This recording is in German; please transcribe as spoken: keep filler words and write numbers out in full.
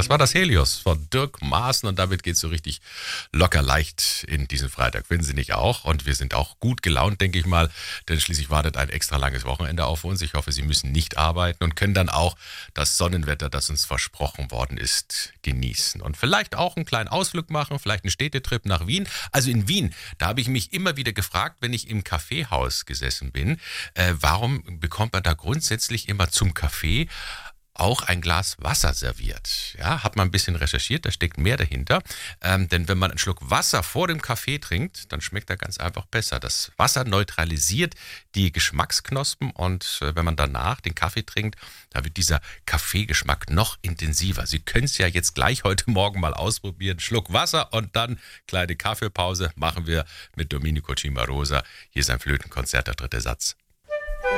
Das war das Helios von Dirk Maaßen und damit geht's so richtig locker leicht in diesen Freitag. Finden Sie nicht auch? Und wir sind auch gut gelaunt, denke ich mal, denn schließlich wartet ein extra langes Wochenende auf uns. Ich hoffe, Sie müssen nicht arbeiten und können dann auch das Sonnenwetter, das uns versprochen worden ist, genießen. Und vielleicht auch einen kleinen Ausflug machen, vielleicht einen Städtetrip nach Wien. Also in Wien, da habe ich mich immer wieder gefragt, wenn ich im Kaffeehaus gesessen bin, äh, warum bekommt man da grundsätzlich immer zum Kaffee auch ein Glas Wasser serviert. Ja, hat man ein bisschen recherchiert, da steckt mehr dahinter. Ähm, denn wenn man einen Schluck Wasser vor dem Kaffee trinkt, dann schmeckt er ganz einfach besser. Das Wasser neutralisiert die Geschmacksknospen und äh, wenn man danach den Kaffee trinkt, da wird dieser Kaffeegeschmack noch intensiver. Sie können es ja jetzt gleich heute Morgen mal ausprobieren. Schluck Wasser und dann kleine Kaffeepause machen wir mit Domenico Cimarosa. Hier ist ein Flötenkonzert, der dritte Satz.